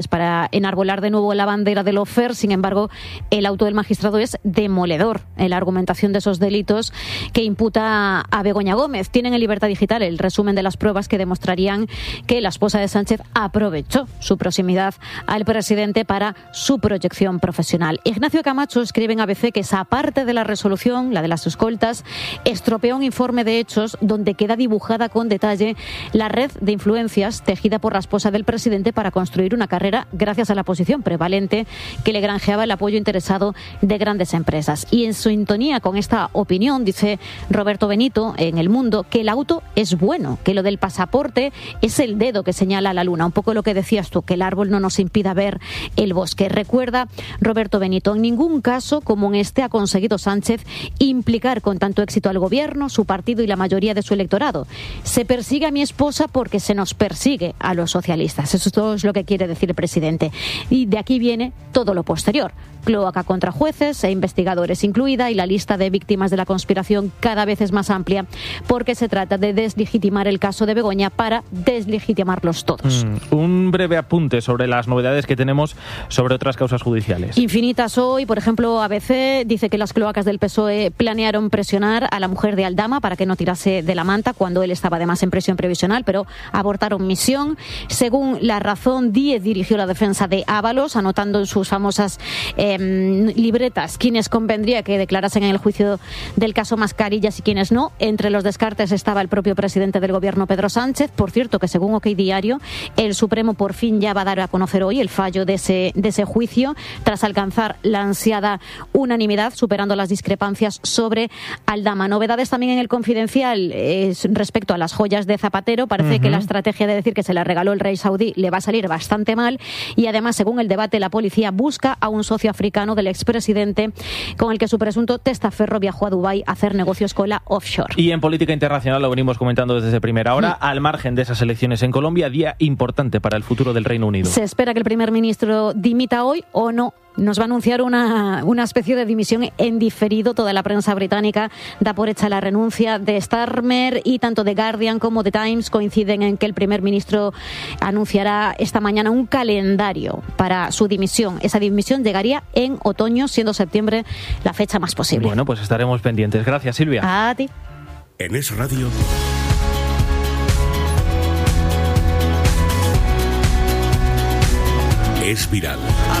para enarbolar de nuevo la bandera del lawfare. Sin embargo, el auto del magistrado es demoledor en la argumentación de esos delitos que imputa a Begoña Gómez. Tienen en Libertad Digital el resumen de las pruebas que demostrarían que la esposa de Sánchez aprovechó su proximidad al presidente para su proyección profesional. Ignacio Camacho escribe en ABC que esa parte de la resolución, la de las escoltas, estropea un informe de hechos donde queda dibujada con detalle la red de influencias tejida por la esposa del presidente para construir una carrera gracias a la posición prevalente que le granjeaba el apoyo interesado de grandes empresas. Y en sintonía con esta opinión, dice Roberto Benito en El Mundo, que el auto es bueno, que lo del pasaporte es el dedo que señala a la luna. Un poco lo que decías tú, que el árbol no nos impida ver el bosque. Recuerda Roberto Benito, en ningún caso como en este ha conseguido Sánchez implicar con tanto éxito al gobierno, su partido y la mayoría de su electorado. Se persigue a mi esposa porque se nos persigue a los socialistas. Eso es lo que quiere decir el presidente. Y de aquí viene todo lo posterior. Cloaca contra jueces e investigadores incluida, y la lista de víctimas de la conspiración cada vez es más amplia porque se trata de deslegitimar el caso de Begoña para deslegitimarlos todos. Un breve apunte sobre las novedades que tenemos sobre otras causas judiciales. Infinitas hoy. Por ejemplo, ABC dice que las cloacas del PSOE planearon presionar a la mujer de Aldama para que no tirase de la manta cuando él estaba además en prisión provisional, pero abortaron misión. Según La Razón, Díez dirigió la defensa de Ábalos, anotando en sus famosas libretas quienes convendría que declarasen en el juicio del caso Mascarillas y quienes no. Entre los descartes estaba el propio presidente del gobierno, Pedro Sánchez. Por cierto, que según OK Diario, el Supremo por fin ya va a dar a conocer hoy el fallo de ese juicio, tras alcanzar la ansiada unanimidad, superando las discrepancias sobre Aldama. Novedades también en El Confidencial respecto a las joyas de Zapatero. Parece que la estrategia de decir que se la regaló el rey saudí le va a salir bastante mal, y además, según El Debate, la policía busca a un socio africano del expresidente con el que su presunto testaferro viajó a Dubái a hacer negocios con la offshore. Y en política internacional, lo venimos comentando desde primera hora, al margen de esas elecciones en Colombia, día importante para el futuro del Reino Unido. Se espera que el primer ministro dimita hoy o no. Nos va a anunciar una especie de dimisión en diferido. Toda la prensa británica da por hecha la renuncia de Starmer, y tanto The Guardian como The Times coinciden en que el primer ministro anunciará esta mañana un calendario para su dimisión. Esa dimisión llegaría en otoño, siendo septiembre la fecha más posible. Bueno, pues estaremos pendientes. Gracias, Silvia. A ti. En Es Radio. Es viral.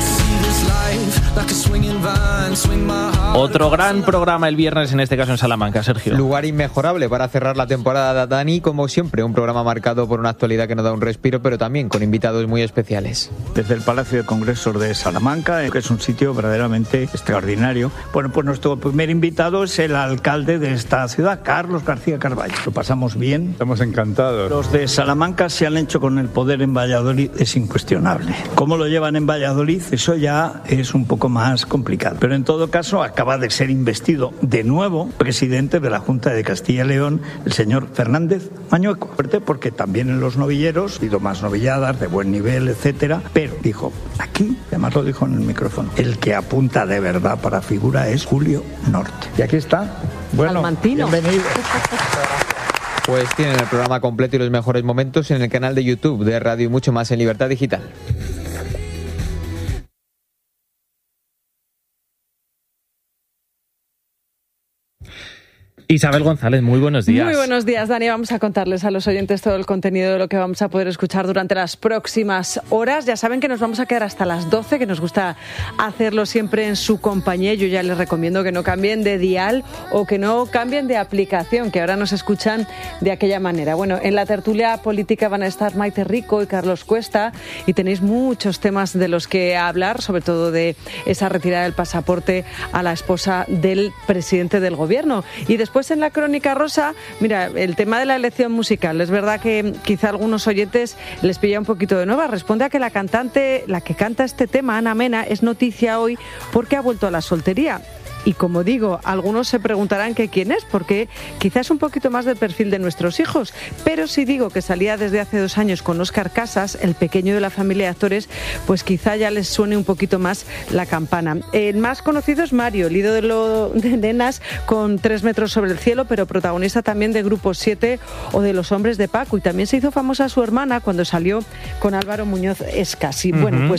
Otro gran programa el viernes, en este caso en Salamanca, Sergio. Lugar inmejorable para cerrar la temporada, Dani. Como siempre, un programa marcado por una actualidad que nos da un respiro, pero también con invitados muy especiales. Desde el Palacio de Congresos de Salamanca, que es un sitio verdaderamente extraordinario. Bueno, pues nuestro primer invitado es el alcalde de esta ciudad, Carlos García Carballo. Lo pasamos bien. Estamos encantados. Los de Salamanca se han hecho con el poder en Valladolid, es incuestionable. ¿Cómo lo llevan en Valladolid? Eso ya es un poco más complicado. Pero en todo caso, acaba de ser investido de nuevo presidente de la Junta de Castilla y León, el señor Fernández Mañueco. Porque también en los novilleros ha habido más novilladas de buen nivel, etcétera. Pero dijo, aquí, además lo dijo en el micrófono, el que apunta de verdad para figura es Julio Norte. Y aquí está. Bueno, Salmantino. Bienvenido. Pues tienen el programa completo y los mejores momentos en el canal de YouTube de Radio y mucho más en Libertad Digital. Isabel González, muy buenos días. Muy buenos días, Dani. Vamos a contarles a los oyentes todo el contenido de lo que vamos a poder escuchar durante las próximas horas. Ya saben que nos vamos a quedar hasta las 12, que nos gusta hacerlo siempre en su compañía. Yo ya les recomiendo que no cambien de dial o que no cambien de aplicación, que ahora nos escuchan de aquella manera. Bueno, en la tertulia política van a estar Maite Rico y Carlos Cuesta, y tenéis muchos temas de los que hablar, sobre todo de esa retirada del pasaporte a la esposa del presidente del gobierno. Y después, en la Crónica Rosa, mira, el tema de la elección musical. Es verdad que quizá a algunos oyentes les pilla un poquito de nueva. Responde a que la cantante, la que canta este tema, Ana Mena, es noticia hoy porque ha vuelto a la soltería. Y como digo, algunos se preguntarán que quién es, porque quizás un poquito más del perfil de nuestros hijos. Pero si digo que salía desde hace 2 años con Óscar Casas, el pequeño de la familia de actores, pues quizá ya les suene un poquito más la campana. El más conocido es Mario, el ídolo de nenas con 3 metros sobre el cielo, pero protagonista también de Grupo 7 o de Los hombres de Paco. Y también se hizo famosa su hermana cuando salió con Álvaro Muñoz Escasi. Bueno, pues